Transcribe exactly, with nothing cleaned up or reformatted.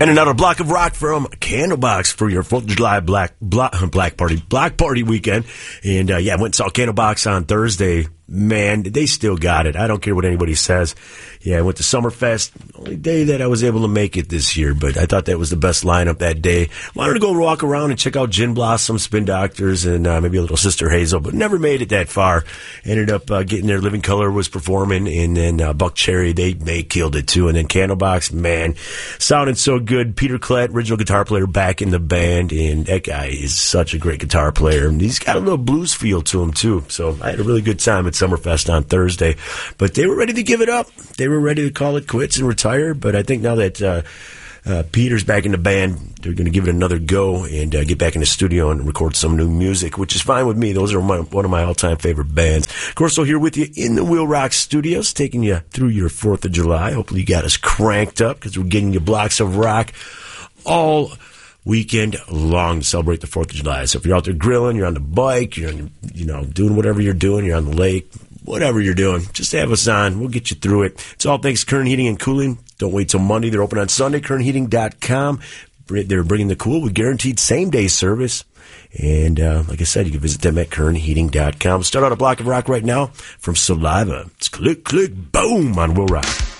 And another block of rock from Candlebox for your fourth of July black, black, black party, black party weekend. And, uh, yeah, I went and saw Candlebox on Thursday. Man, they still got it. I don't care what anybody says. Yeah, I went to Summerfest, only day that I was able to make it this year, but I thought that was the best lineup that day. Wanted to go walk around and check out Gin Blossom, Spin Doctors, and uh, maybe a little Sister Hazel, but never made it that far. Ended up uh, getting there. Living Color was performing, and then uh, Buck Cherry, they, they killed it too. And then Candlebox, man, sounded so good. Peter Klett, original guitar player, back in the band, and that guy is such a great guitar player. And he's got a little blues feel to him too, so I had a really good time at Summerfest on Thursday. But they were ready to give it up. They were ready to call it quits and retire, but I think now that uh, uh, Peter's back in the band, they're going to give it another go and uh, get back in the studio and record some new music, which is fine with me. Those are my, one of my all-time favorite bands. Of course, we're here with you in the Wheel Rock Studios, taking you through your fourth of July. Hopefully you got us cranked up because we're getting you blocks of rock all weekend long to celebrate the fourth of July. So if you're out there grilling, you're on the bike, you're on, you know, doing whatever you're doing, you're on the lake, whatever you're doing, just have us on. We'll get you through it. It's all thanks to Kern Heating and Cooling. Don't wait till Monday. They're open on Sunday. Kern Heating dot com. They're bringing the cool with guaranteed same-day service. And uh, like I said, you can visit them at Kern Heating dot com. Start out a block of rock right now from Saliva. It's Click, Click, Boom on Will Rock.